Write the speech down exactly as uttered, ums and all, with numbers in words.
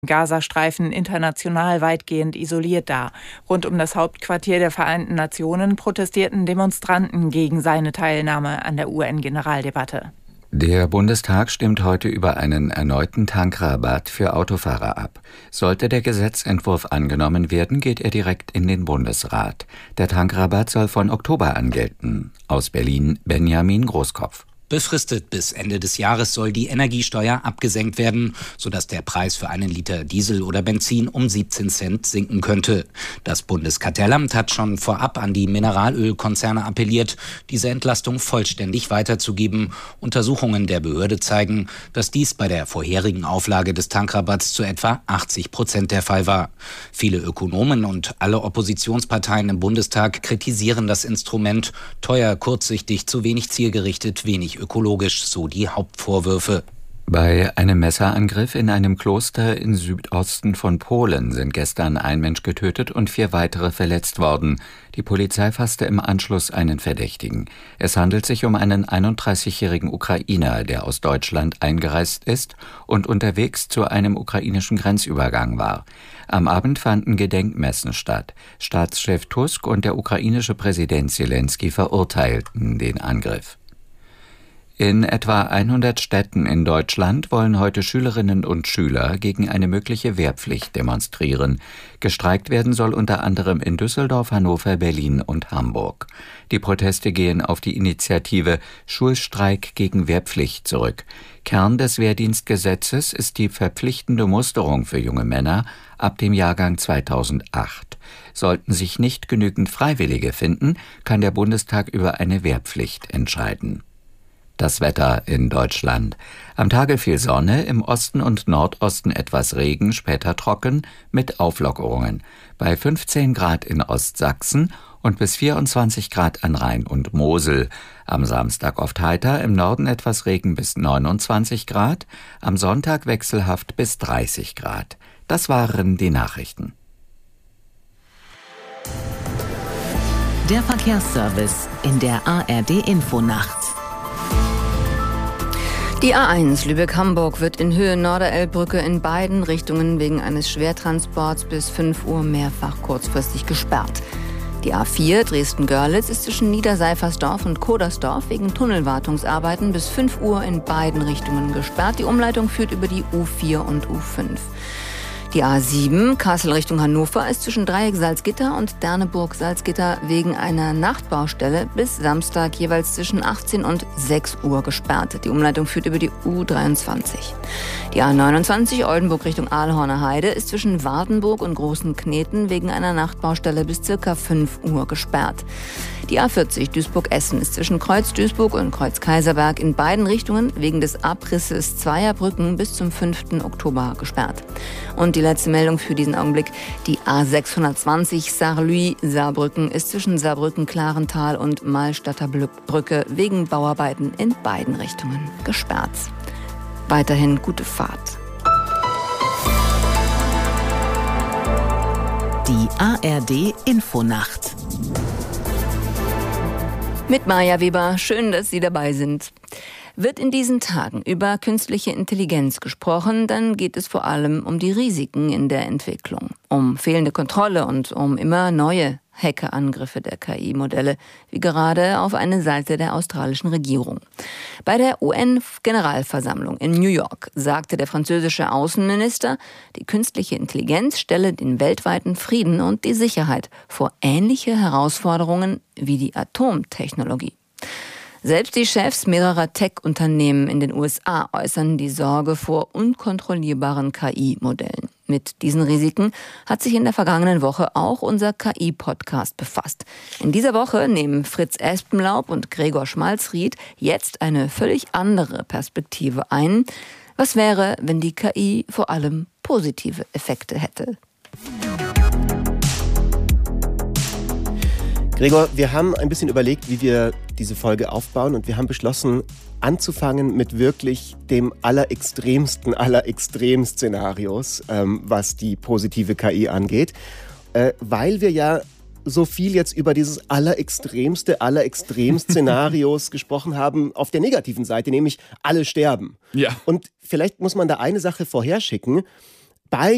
Gazastreifen international weitgehend isoliert dar. Rund um das Hauptquartier der Vereinten Nationen protestierten Demonstranten gegen seine Teilnahme an der U N-Generaldebatte. Der Bundestag stimmt heute über einen erneuten Tankrabatt für Autofahrer ab. Sollte der Gesetzentwurf angenommen werden, geht er direkt in den Bundesrat. Der Tankrabatt soll von Oktober an gelten. Aus Berlin Benjamin Großkopf. Befristet bis Ende des Jahres soll die Energiesteuer abgesenkt werden, sodass der Preis für einen Liter Diesel oder Benzin um siebzehn Cent sinken könnte. Das Bundeskartellamt hat schon vorab an die Mineralölkonzerne appelliert, diese Entlastung vollständig weiterzugeben. Untersuchungen der Behörde zeigen, dass dies bei der vorherigen Auflage des Tankrabatts zu etwa achtzig Prozent der Fall war. Viele Ökonomen und alle Oppositionsparteien im Bundestag kritisieren das Instrument. Teuer, kurzsichtig, zu wenig zielgerichtet, wenig ökologisch, so die Hauptvorwürfe. Bei einem Messerangriff in einem Kloster im Südosten von Polen sind gestern ein Mensch getötet und vier weitere verletzt worden. Die Polizei fasste im Anschluss einen Verdächtigen. Es handelt sich um einen einunddreißigjährigen Ukrainer, der aus Deutschland eingereist ist und unterwegs zu einem ukrainischen Grenzübergang war. Am Abend fanden Gedenkmessen statt. Staatschef Tusk und der ukrainische Präsident Selenskyj verurteilten den Angriff. In etwa hundert Städten in Deutschland wollen heute Schülerinnen und Schüler gegen eine mögliche Wehrpflicht demonstrieren. Gestreikt werden soll unter anderem in Düsseldorf, Hannover, Berlin und Hamburg. Die Proteste gehen auf die Initiative Schulstreik gegen Wehrpflicht zurück. Kern des Wehrdienstgesetzes ist die verpflichtende Musterung für junge Männer ab dem Jahrgang zweitausendacht. Sollten sich nicht genügend Freiwillige finden, kann der Bundestag über eine Wehrpflicht entscheiden. Das Wetter in Deutschland. Am Tage viel Sonne, im Osten und Nordosten etwas Regen, später trocken mit Auflockerungen. Bei fünfzehn Grad in Ostsachsen und bis vierundzwanzig Grad an Rhein und Mosel. Am Samstag oft heiter, im Norden etwas Regen bis neunundzwanzig Grad, am Sonntag wechselhaft bis dreißig Grad. Das waren die Nachrichten. Der Verkehrsservice in der A R D-Infonacht. Die A eins Lübeck-Hamburg wird in Höhe Norderelbbrücke in beiden Richtungen wegen eines Schwertransports bis fünf Uhr mehrfach kurzfristig gesperrt. Die A vier Dresden-Görlitz ist zwischen Niederseifersdorf und Kodersdorf wegen Tunnelwartungsarbeiten bis fünf Uhr in beiden Richtungen gesperrt. Die Umleitung führt über die U vier und U fünf. Die A sieben Kassel Richtung Hannover ist zwischen Dreieck Salzgitter und Derneburg Salzgitter wegen einer Nachtbaustelle bis Samstag jeweils zwischen achtzehn und sechs Uhr gesperrt. Die Umleitung führt über die U dreiundzwanzig. Die A neunundzwanzig Oldenburg Richtung Aalhorner Heide ist zwischen Wardenburg und Großen Kneten wegen einer Nachtbaustelle bis circa fünf Uhr gesperrt. Die A vierzig Duisburg-Essen ist zwischen Kreuz Duisburg und Kreuz Kaiserberg in beiden Richtungen wegen des Abrisses zweier Brücken bis zum fünften Oktober gesperrt. Und die letzte Meldung für diesen Augenblick, die A sechshundertzwanzig Sarlui-Saarbrücken ist zwischen Saarbrücken-Klarental und Malstadter Brücke wegen Bauarbeiten in beiden Richtungen gesperrt. Weiterhin gute Fahrt. Die A R D-Infonacht. Mit Maja Weber, schön, dass Sie dabei sind. Wird in diesen Tagen über künstliche Intelligenz gesprochen, dann geht es vor allem um die Risiken in der Entwicklung, um fehlende Kontrolle und um immer neue Hackerangriffe der K I-Modelle, wie gerade auf eine Seite der australischen Regierung. Bei der U N-Generalversammlung in New York sagte der französische Außenminister, die künstliche Intelligenz stelle den weltweiten Frieden und die Sicherheit vor ähnliche Herausforderungen wie die Atomtechnologie. Selbst die Chefs mehrerer Tech-Unternehmen in den U S A äußern die Sorge vor unkontrollierbaren K I-Modellen. Mit diesen Risiken hat sich in der vergangenen Woche auch unser K I-Podcast befasst. In dieser Woche nehmen Fritz Espenlaub und Gregor Schmalzried jetzt eine völlig andere Perspektive ein. Was wäre, wenn die K I vor allem positive Effekte hätte? Gregor, wir haben ein bisschen überlegt, wie wir diese Folge aufbauen und wir haben beschlossen, anzufangen mit wirklich dem allerextremsten aller Extrem-Szenarios, ähm, was die positive K I angeht, äh, weil wir ja so viel jetzt über dieses allerextremste aller Extrem-Szenarios gesprochen haben auf der negativen Seite, nämlich alle sterben. Ja. Und vielleicht muss man da eine Sache vorherschicken. Bei